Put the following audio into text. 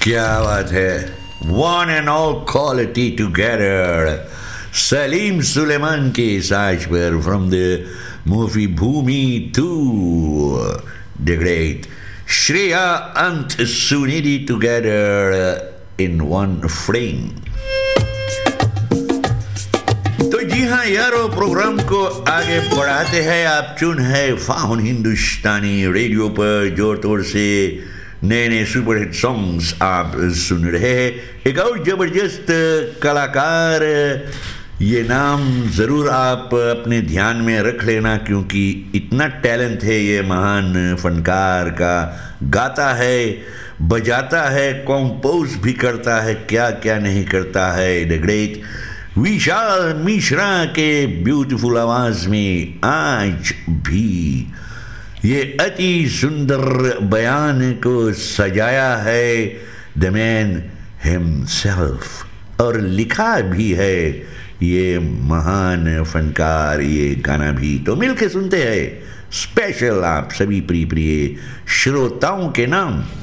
क्या बात है, one and all quality together. Salim Suleman के साज पर from the movie Bhumi 2 the great Shreya अंत Sunidhi together in one frame. तो जी हाँ यारो, प्रोग्राम को आगे बढ़ाते हैं। आप चुन है फाउन हिंदुस्तानी रेडियो पर जोर तोड़ से नए नए सुपरहिट सॉन्ग्स आप सुन रहे हैं। एक और जबरदस्त कलाकार, ये नाम ज़रूर आप अपने ध्यान में रख लेना, क्योंकि इतना टैलेंट है ये महान फनकार का। गाता है, बजाता है, कंपोज भी करता है, क्या क्या नहीं करता है। द ग्रेट विशाल मिश्रा के ब्यूटीफुल आवाज़ में आज भी ये अति सुंदर बयान को सजाया है द मैन हिमसेल्फ, और लिखा भी है ये महान फनकार ये गाना भी। तो मिलके सुनते हैं स्पेशल आप सभी प्रिय प्रिय श्रोताओं के नाम।